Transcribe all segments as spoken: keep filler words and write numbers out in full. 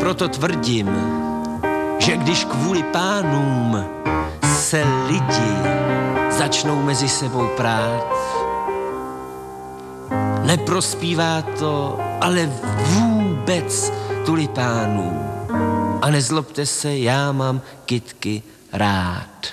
proto tvrdím, že když kvůli pánům se lidi začnou mezi sebou prát, neprospívá to ale vůbec tulipánům. A nezlobte se, já mám kytky rád.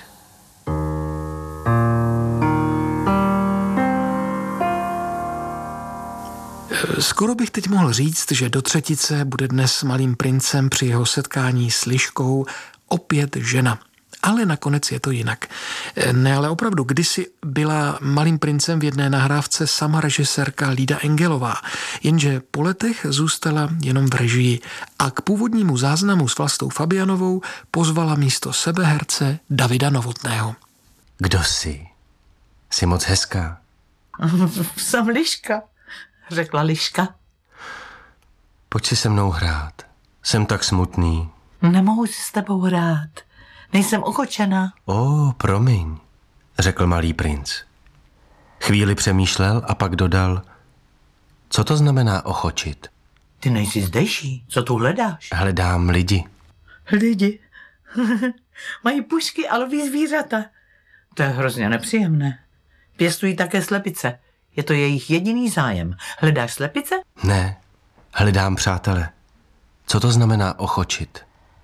Skoro bych teď mohl říct, že do třetice bude dnes s Malým princem při jeho setkání s Liškou opět žena. Ale nakonec je to jinak. Ne, ale opravdu, kdysi byla Malým princem v jedné nahrávce sama režisérka Lída Engelová, jenže po letech zůstala jenom v režii a k původnímu záznamu s Vlastou Fabianovou pozvala místo sebe herce Davida Novotného. Kdo jsi? Jsi moc hezká. Jsem Liška, řekla Liška. Pojď si se mnou hrát. Jsem tak smutný. Nemohu si s tebou hrát. Nejsem ochočena. Ó, promiň, řekl Malý princ. Chvíli přemýšlel a pak dodal, co to znamená ochočit? Ty nejsi zdejší, co tu hledáš? Hledám lidi. Lidi? Mají pušky a loví zvířata. To je hrozně nepříjemné. Pěstují také slepice. Je to jejich jediný zájem. Hledáš slepice? Ne, hledám přátele. Co to znamená ochočit?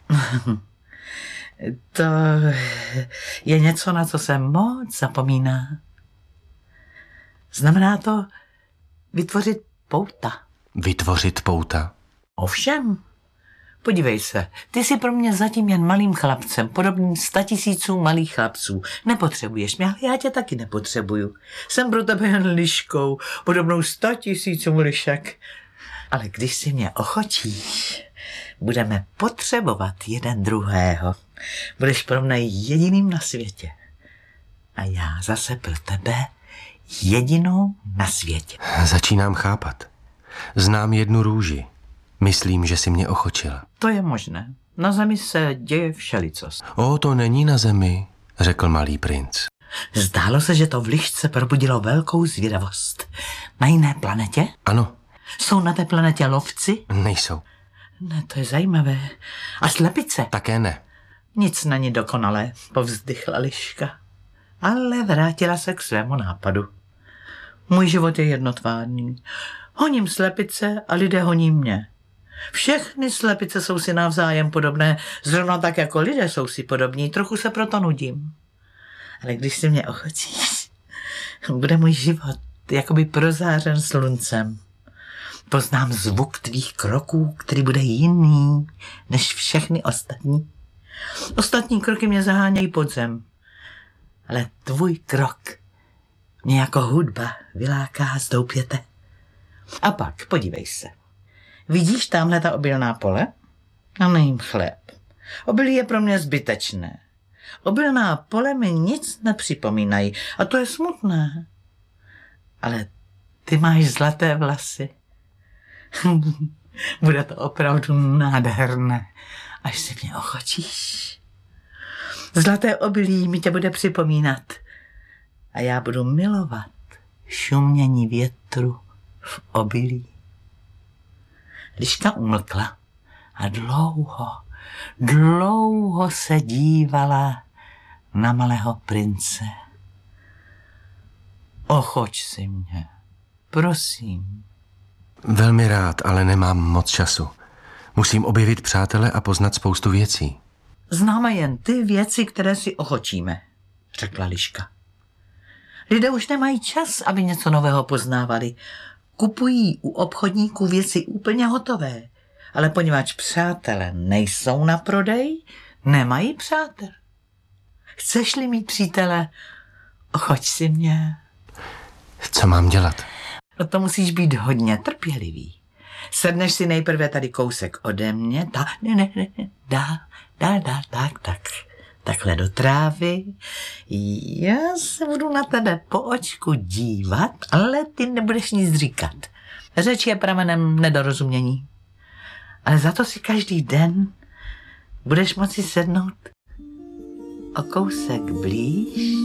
To je něco, na co se moc zapomíná. Znamená to vytvořit pouta. Vytvořit pouta? Ovšem. Podívej se, ty jsi pro mě zatím jen malým chlapcem, podobným statisícům malých chlapců. Nepotřebuješ mě, ale já tě taky nepotřebuju. Jsem pro tebe jen liškou, podobnou statisícům lišek. Ale když si mě ochočíš, budeme potřebovat jeden druhého. Budeš pro mě jediným na světě. A já zase pro tebe jedinou na světě. Začínám chápat. Znám jednu růži. Myslím, že si mě ochočila. To je možné. Na zemi se děje všelicost. O, to není na zemi, řekl Malý princ. Zdálo se, že to v Lišce probudilo velkou zvědavost. Na jiné planetě? Ano. Jsou na té planetě lovci? Nejsou. Ne, to je zajímavé. A slepice? Také ne. Nic není dokonalé, povzdychla Liška. Ale vrátila se k svému nápadu. Můj život je jednotvárný. Honím slepice a lidé honí mě. Všechny slepice jsou si navzájem podobné, zrovna tak jako lidé jsou si podobní, trochu se proto nudím. Ale když si mě ochočíš, bude můj život jakoby prozářen sluncem. Poznám zvuk tvých kroků, který bude jiný než všechny ostatní. Ostatní kroky mě zahánějí pod zem, ale tvůj krok mě jako hudba vyláká z doupěte. A pak, podívej se. Vidíš tamhle ta obilná pole? A nejím chléb. Obilí je pro mě zbytečné. Obilná pole mi nic nepřipomínají a to je smutné. Ale ty máš zlaté vlasy. Bude to opravdu nádherné, až si mě ochočíš. Zlaté obilí mi tě bude připomínat a já budu milovat šumění větru v obilí. Liška umlkla a dlouho, dlouho se dívala na Malého prince. Ochoč si mě, prosím. Velmi rád, ale nemám moc času. Musím objevit přátele a poznat spoustu věcí. Známe jen ty věci, které si ochočíme, řekla Liška. Lidé už nemají čas, aby něco nového poznávali. Kupují u obchodníků věci úplně hotové, ale poněvadž přátelé nejsou na prodej, nemají přátel. Chceš-li mít přítele, ochoč si mě. Co mám dělat? No to musíš být hodně trpělivý. Sedneš si nejprve tady kousek ode mě, ta, ne, ne, ne, dál, dál, dál, tak, tak, takhle do trávy. Já se budu na tebe po očku dívat, ale ty nebudeš nic říkat. Řeč je pramenem nedorozumění. Ale za to si každý den budeš moci sednout o kousek blíž